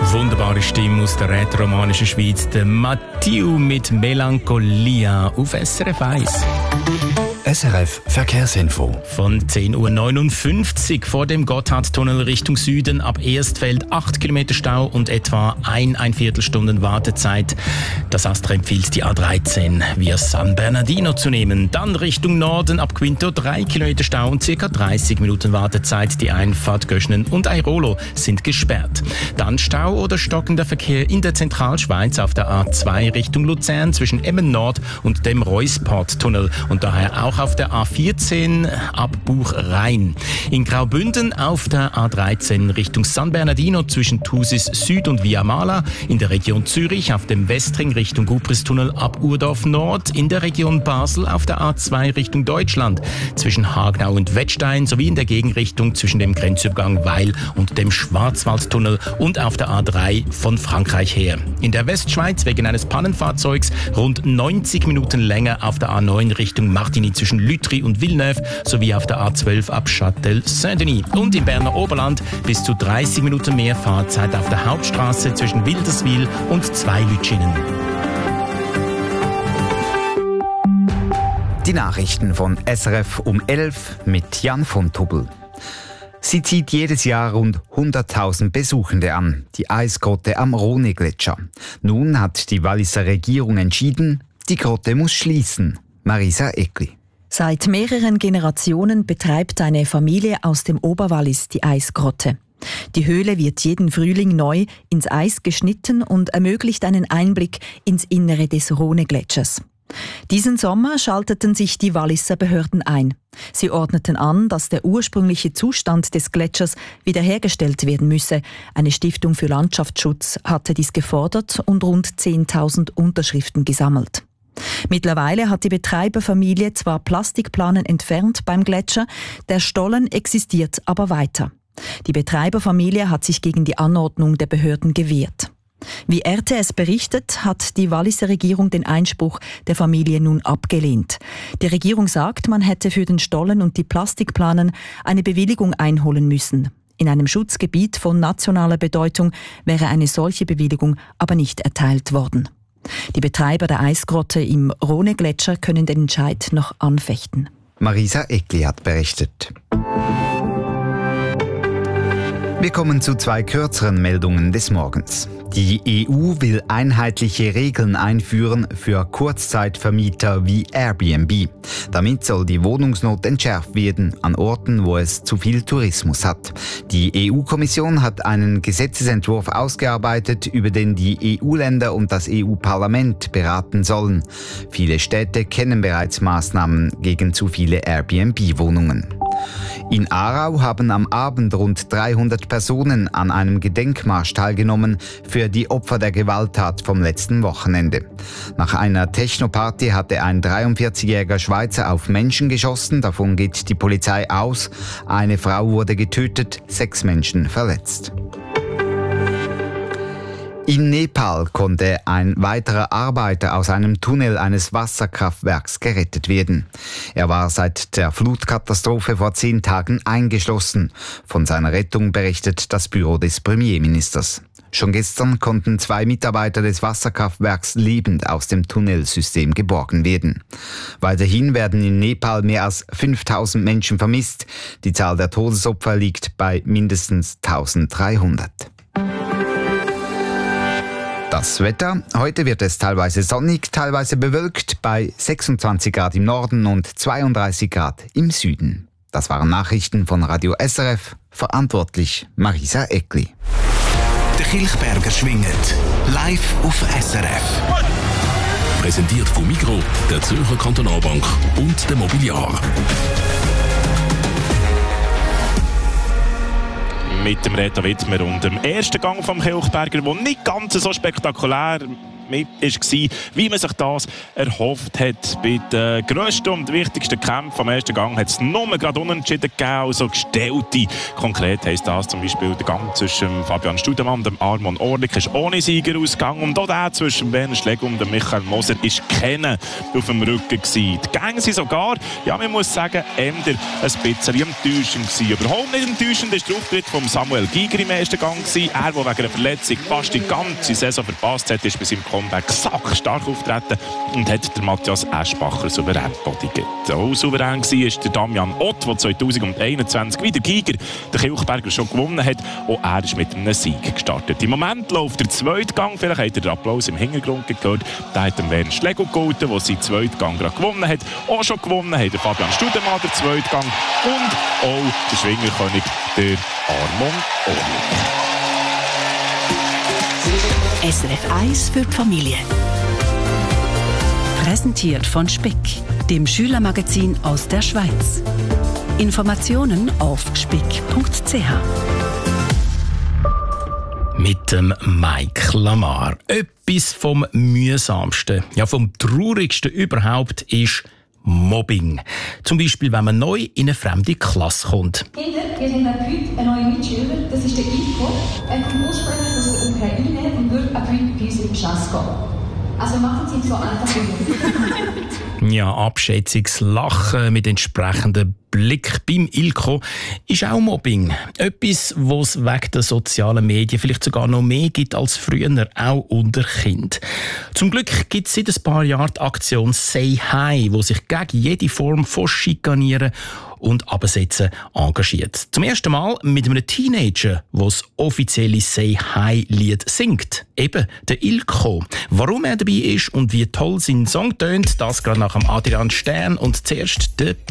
Wunderbare Stimme aus der rätoromanischen Schweiz, der Mathieu mit Melancholia auf SRF 1. SRF Verkehrsinfo. Von 10.59 Uhr vor dem Gotthardtunnel Richtung Süden ab Erstfeld 8 Kilometer Stau und etwa ein Viertelstunden Wartezeit. Das ASTRA empfiehlt die A13 via San Bernardino zu nehmen. Dann Richtung Norden ab Quinto 3 Kilometer Stau und ca. 30 Minuten Wartezeit. Die Einfahrt Göschnen und Airolo sind gesperrt. Dann Stau oder stockender Verkehr in der Zentralschweiz auf der A2 Richtung Luzern zwischen Emmen Nord und dem Reusport-Tunnel und daher auch auf der A14 ab Buch-Rhein. In Graubünden auf der A13 Richtung San Bernardino zwischen Thusis Süd und Via Mala. In der Region Zürich auf dem Westring Richtung Gubristunnel ab Urdorf Nord. In der Region Basel auf der A2 Richtung Deutschland zwischen Hagenau und Wettstein sowie in der Gegenrichtung zwischen dem Grenzübergang Weil und dem Schwarzwaldtunnel und auf der A3 von Frankreich her. In der Westschweiz wegen eines Pannenfahrzeugs rund 90 Minuten länger auf der A9 Richtung Martigny zwischen Lütry und Villeneuve sowie auf der A12 ab Châtel-Saint-Denis. Und im Berner Oberland bis zu 30 Minuten mehr Fahrzeit auf der Hauptstraße zwischen Wilderswil und Zweilütschinen. Die Nachrichten von SRF um 11 mit Jan von Tubbel. Sie zieht jedes Jahr rund 100.000 Besuchende an, die Eisgrotte am Rhône-Gletscher. Nun hat die Walliser Regierung entschieden, die Grotte muss schließen. Marisa Eckli. Seit mehreren Generationen betreibt eine Familie aus dem Oberwallis die Eisgrotte. Die Höhle wird jeden Frühling neu ins Eis geschnitten und ermöglicht einen Einblick ins Innere des Rhône-Gletschers. Diesen Sommer schalteten sich die Walliser Behörden ein. Sie ordneten an, dass der ursprüngliche Zustand des Gletschers wiederhergestellt werden müsse. Eine Stiftung für Landschaftsschutz hatte dies gefordert und rund 10.000 Unterschriften gesammelt. Mittlerweile hat die Betreiberfamilie zwar Plastikplanen entfernt beim Gletscher, der Stollen existiert aber weiter. Die Betreiberfamilie hat sich gegen die Anordnung der Behörden gewehrt. Wie RTS berichtet, hat die Walliser Regierung den Einspruch der Familie nun abgelehnt. Die Regierung sagt, man hätte für den Stollen und die Plastikplanen eine Bewilligung einholen müssen. In einem Schutzgebiet von nationaler Bedeutung wäre eine solche Bewilligung aber nicht erteilt worden. Die Betreiber der Eisgrotte im Rhône-Gletscher können den Entscheid noch anfechten. Marisa Eckli hat berichtet. Wir kommen zu 2 kürzeren Meldungen des Morgens. Die EU will einheitliche Regeln einführen für Kurzzeitvermieter wie Airbnb. Damit soll die Wohnungsnot entschärft werden an Orten, wo es zu viel Tourismus hat. Die EU-Kommission hat einen Gesetzesentwurf ausgearbeitet, über den die EU-Länder und das EU-Parlament beraten sollen. Viele Städte kennen bereits Maßnahmen gegen zu viele Airbnb-Wohnungen. In Aarau haben am Abend rund 300 Personen an einem Gedenkmarsch teilgenommen für die Opfer der Gewalttat vom letzten Wochenende. Nach einer Techno-Party hatte ein 43-jähriger Schweizer auf Menschen geschossen, davon geht die Polizei aus. Eine Frau wurde getötet, 6 Menschen verletzt. In Nepal konnte ein weiterer Arbeiter aus einem Tunnel eines Wasserkraftwerks gerettet werden. Er war seit der Flutkatastrophe vor 10 Tagen eingeschlossen. Von seiner Rettung berichtet das Büro des Premierministers. Schon gestern konnten 2 Mitarbeiter des Wasserkraftwerks lebend aus dem Tunnelsystem geborgen werden. Weiterhin werden in Nepal mehr als 5.000 Menschen vermisst. Die Zahl der Todesopfer liegt bei mindestens 1.300. Das Wetter. Heute wird es teilweise sonnig, teilweise bewölkt bei 26 Grad im Norden und 32 Grad im Süden. Das waren Nachrichten von Radio SRF. Verantwortlich Marisa Eckli. Der Kilchberger schwingt. Live auf SRF. Präsentiert von Migro, der Zürcher Kantonalbank und der Mobiliar. Mit dem Reto Wittmer und dem ersten Gang vom Kilchberger, der nicht ganz so spektakulär mit war, wie man sich das erhofft hat. Bei den grössten und wichtigsten Kämpfen am ersten Gang hat es nur gerade unentschieden gegeben, also gestellte. Konkret heisst das zum Beispiel der Gang zwischen Fabian Studemann und dem Armon Orlik ist ohne Sieger ausgegangen und auch der zwischen Werner Schlegel und dem Michael Moser ist keiner auf dem Rücken gewesen. Die Gänge sind sogar, ja man muss sagen, eher ein bisschen enttäuschend gewesen. Überhaupt nicht enttäuschend ist der Auftritt von Samuel Giger im ersten Gang gewesen. Er, der wegen einer Verletzung fast die ganze Saison verpasst hat, ist bei seinem Comeback sackstark auftreten und hat der Matthias Eschbacher souverän bodigt. Auch souverän war der Damian Ott, der 2021 wie der Giger den Kilchberger schon gewonnen hat. Auch er ist mit einem Sieg gestartet. Im Moment läuft der zweite Gang, vielleicht habt ihr den Applaus im Hintergrund gehört, da hat Werner Schlegel gehalten, der seinen zweiten Gang gerade gewonnen hat. Auch schon gewonnen hat der Fabian Studemann den zweiten Gang und auch der Schwingerkönig, der Armon Orlik. SRF 1 für die Familie. Präsentiert von Speck, dem Schülermagazin aus der Schweiz. Informationen auf speck.ch. Mit dem Mike Lamar. Etwas vom mühsamsten, ja vom traurigsten überhaupt ist Mobbing. Zum Beispiel, wenn man neu in eine fremde Klasse kommt. Kinder, wir sind ab heute ein neuer Mitschüler, das ist der Ilko. Er kommt ursprünglich aus der Ukraine und wird ab heute bei uns in die Klasse gehen. Also machen Sie es so einfach wie Ja, abschätziges Lachen mit entsprechendem Blick beim Ilko ist auch Mobbing. Etwas, was es wegen der sozialen Medien vielleicht sogar noch mehr gibt als früher, auch unter Kindern. Zum Glück gibt es seit ein paar Jahren die Aktion «Say Hi», die sich gegen jede Form von Schikanieren und Absetzen engagiert. Zum ersten Mal mit einem Teenager, der das offizielle «Say Hi»-Lied singt. Eben der Ilko. Warum er dabei ist und wie toll sein Song tönt, das gerade nach dem Adrian Stern und zuerst der